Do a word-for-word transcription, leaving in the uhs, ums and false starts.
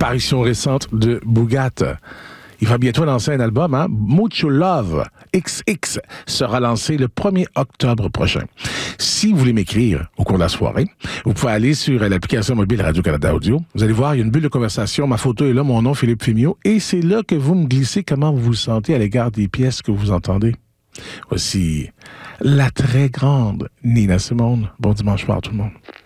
parution récente de Boogat. Il va bientôt lancer un album, hein? Mucho Love X X sera lancé le premier octobre prochain. Si vous voulez m'écrire au cours de la soirée, vous pouvez aller sur l'application mobile Radio-Canada Audio. Vous allez voir, il y a une bulle de conversation. Ma photo est là, mon nom, Philippe Fémiot. Et c'est là que vous me glissez comment vous vous sentez à l'égard des pièces que vous entendez. Voici la très grande Nina Simone. Bon dimanche soir, tout le monde.